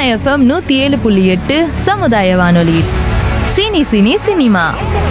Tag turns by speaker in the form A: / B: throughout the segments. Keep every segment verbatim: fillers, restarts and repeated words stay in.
A: FM நூற்றி ஏழு புள்ளி எட்டு சமுதாய வானொலி. Cine cine cinema.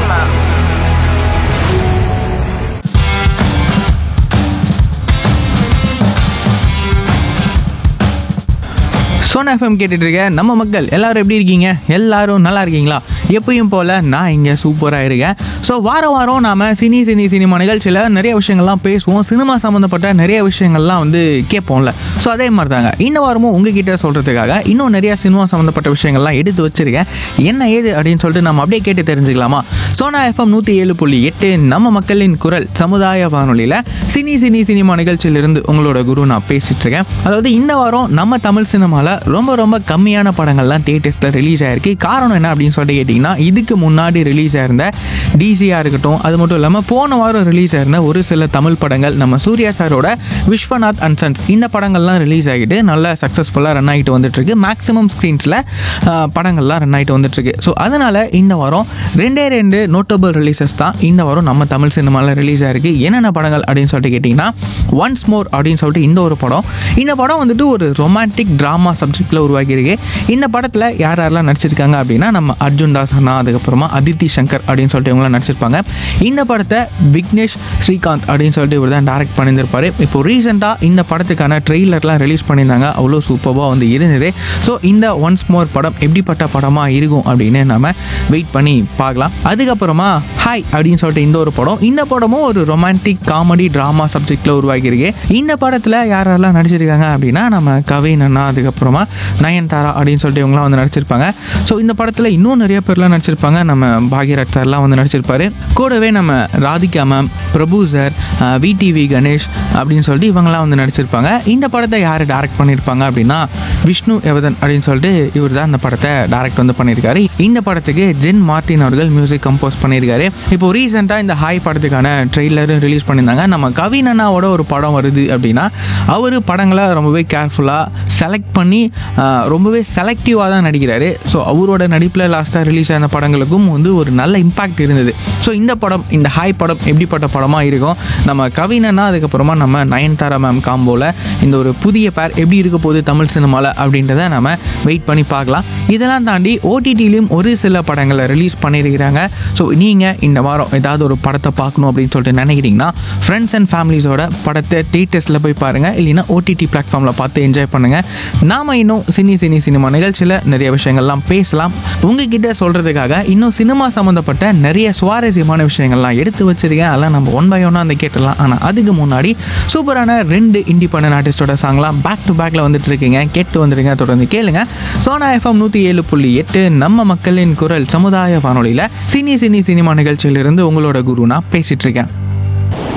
B: Sona FM கேட்டுட்டு இருக்க நம்ம மக்கள் எல்லாரும் எப்படி இருக்கீங்க? எல்லாரும் நல்லா இருக்கீங்களா? எப்பயும் போல் நான் இங்கே சூப்பராக இருக்கேன். ஸோ வாரம் வாரம் நாம் சினி சினி சினிமா நிகழ்ச்சியில் நிறைய விஷயங்கள்லாம் பேசுவோம். சினிமா சம்மந்தப்பட்ட நிறைய விஷயங்கள்லாம் வந்து கேட்போம்ல. ஸோ அதே மாதிரி தாங்க இந்த வாரமும் உங்ககிட்ட சொல்கிறதுக்காக இன்னும் நிறையா சினிமா சம்மந்தப்பட்ட விஷயங்கள்லாம் எடுத்து வச்சுருக்கேன். என்ன ஏது அப்படின்னு சொல்லிட்டு நம்ம அப்படியே கேட்டு தெரிஞ்சுக்கலாமா? சோனா எஃப்எம் நூற்றி ஏழு புள்ளி எட்டு நம்ம மக்களின் குரல் சமுதாய வானொலியில் சினி சினி சினிமா நிகழ்ச்சியிலிருந்து உங்களோட குரு நான் பேசிகிட்டு இருக்கேன். அதாவது இந்த வாரம் நம்ம தமிழ் சினிமாவில் ரொம்ப ரொம்ப கம்மியான படங்கள்லாம் தியேட்டர்ஸில் ரிலீஸ் ஆகிருக்கு. காரணம் என்ன அப்படின்னு சொல்லிட்டு கேட்டிங்கன்னா, இதுக்கு முன்னாடி ரிலீஸ் ஆயிருந்த டிசியாக இருக்கட்டும், அது மட்டும் இல்லாமல் போன வாரம் ரிலீஸ் ஆயிருந்த ஒரு சில தமிழ் படங்கள், நம்ம சூர்யா சாரோட விஸ்வநாத் அண்ட் சன்ஸ் இந்த படங்கள்லாம் ரிலீஸ் ஆகிட்டு நல்லா சக்ஸஸ்ஃபுல்லாக ரன் ஆகிட்டு வந்துட்டுருக்கு. மேக்ஸிமம் ஸ்க்ரீன்ஸில் படங்கள்லாம் ரன் ஆகிட்டு வந்துட்டுருக்கு. ஸோ அதனால் இந்த வாரம் ரெண்டே ரெண்டு நோட்டபிள் ரிலீசஸ் தான் இந்த வாரம் நம்ம தமிழ் சினிமாவில் ரிலீஸ் ஆகிருக்கு. என்னென்ன படங்கள் அப்படின்னு சொல்லிட்டு கேட்டிங்கன்னா, ஒன்ஸ் மோர் அப்படின்னு சொல்லிட்டு இந்த ஒரு படம். இந்த படம் வந்துட்டு ஒரு ரொமான்டிக் ட்ராமா சப்ஜெக்டில் உருவாக்கியிருக்கு. இந்த படத்தில் யார் யாரெல்லாம் நடிச்சிருக்காங்க அப்படின்னா, நம்ம அர்ஜுன் தாஸ் அண்ணா, அதுக்கப்புறமா அதித்தி சங்கர் அப்படின்னு சொல்லிட்டு இவங்களாம் நடிச்சிருப்பாங்க. இந்த படத்தை விக்னேஷ் ஸ்ரீகாந்த் அப்படின்னு சொல்லிட்டு இவர் தான் டைரக்ட் பண்ணியிருப்பார். இப்போ ரீசெண்டாக இந்த படத்துக்கான ட்ரெய்லர்லாம் ரிலீஸ் பண்ணியிருந்தாங்க. அவ்வளோ சூப்பராக வந்து இருந்தது. ஸோ இந்த ஒன்ஸ் மோர் படம் எப்படிப்பட்ட படமாக இருக்கும் அப்படின்னு நம்ம வெயிட் பண்ணி பார்க்கலாம். அதுக்கப்புறமா ஹாய் அப்படின்னு சொல்லிட்டு இந்த ஒரு படம். இந்த படமும் ஒரு ரொமான்டிக் காமெடி ட்ராமா சப்ஜெக்டில் உருவாக்கியிருக்கு. இந்த படத்தில் யாரெல்லாம் நடிச்சிருக்காங்க அப்படின்னா, நம்ம கவின் அண்ணா, அதுக்கப்புறமா நயன்தாரா அப்படின்னு சொல்லிட்டு இவங்களாம் வந்து நடிச்சிருப்பாங்க. ஸோ இந்த படத்தில் இன்னும் நிறைய பேர்லாம் நடிச்சிருப்பாங்க. நம்ம பாக்யராஜ் சார்லாம் வந்து நடிச்சிருப்பாரு. கூடவே நம்ம ராதிகா மேம், பிரபு சார், விடிவி கணேஷ் அப்படின்னு சொல்லிட்டு இவங்களாம் வந்து நடிச்சிருப்பாங்க. இந்த படத்தை யார் டைரக்ட் பண்ணியிருப்பாங்க அப்படின்னா, விஷ்ணு யவதன் அப்படின்னு சொல்லிட்டு இவர் தான் இந்த படத்தை டைரக்ட் வந்து பண்ணியிருக்காரு. இந்த படத்துக்கு ஜென் மார்டின் அவர்கள் மியூசிக் கம்போஸ் பண்ணியிருக்காரு. இப்போ ரீசெண்டாக இந்த ஹாய் படத்துக்கான ட்ரெய்லரும் ரிலீஸ் பண்ணியிருந்தாங்க. நம்ம கவின் அண்ணாவோட ஒரு படம் வருது அப்படின்னா, அவர் படங்களை ரொம்பவே கேர்ஃபுல்லாக செலக்ட் பண்ணி ரொம்பவே செலக்டிவாக தான் நடிக்கிறாரு. ஸோ அவரோட நடிப்பில் லாஸ்ட்டாக ரிலீஸ் ஆன படங்களுக்கும் வந்து ஒரு நல்ல இம்பாக்ட் இருந்தது. ஸோ இந்த படம், இந்த ஹாய் படம் எப்படிப்பட்ட படமாக இருக்கும், நம்ம கவினன்னா அதுக்கப்புறமா நம்ம நயன்தாரா மேம் காம்போவில் இந்த ஒரு புதிய பேர் எப்படி இருக்க போகுது தமிழ் சினிமாவில் அப்படின்றத நம்ம வெயிட் பண்ணி பார்க்கலாம். இதெல்லாம் தாண்டி ஓடிடிலையும் ஒரு சில படங்களை ரிலீஸ் பண்ணியிருக்கிறாங்க. ஸோ நீங்கள் இந்த வாரம் ஏதாவது ஒரு படத்தை பார்க்கணும் அப்படின்னு சொல்லிட்டு நினைக்கிறீங்கன்னா, ஃப்ரெண்ட்ஸ் அண்ட் ஃபேமிலிஸோட படத்தை தியேட்டர்ஸில் போய் பாருங்கள், இல்லைன்னா ஓடிடி பிளாட்ஃபார்மில் பார்த்து என்ஜாய் பண்ணுங்கள். நாம் இன்னும் சினி சினி சினிமா நிகழ்ச்சியில் நிறைய விஷயங்கள்லாம் பேசலாம். உங்ககிட்ட சொல்கிறதுக்காக இன்னும் சினிமா சம்மந்தப்பட்ட நிறைய சுவாரஸ்யமான விஷயங்கள்லாம் எடுத்து வச்சிருக்கேன். அதெல்லாம் நம்ம ஒன் பை ஒன்னாக அந்த கேட்டுடலாம். ஆனால் அதுக்கு முன்னாடி சூப்பரான ரெண்டு இண்டிபெண்டன்ட் ஆர்டிஸ்டோட சாங்லாம் பேக் டு பேக்கில் வந்துட்டு இருக்கீங்க. கேட்டு வந்துடுங்க, தொடர்ந்து கேளுங்க. சோனா எஃப்எம் நூற்றி ஏழு புள்ளி எட்டு நம்ம மக்களின் குரல் சமுதாய வானொலியில் சினி சினி சினிமா நிகழ்ச்சியிலிருந்து உங்களோட குரு நான் பேசிகிட்டு இருக்கேன்.